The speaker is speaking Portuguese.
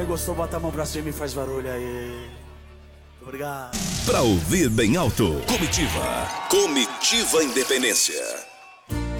Quem gostou, bota a mão pra cima e faz barulho aí. Obrigado. Pra ouvir bem alto, Comitiva Independência.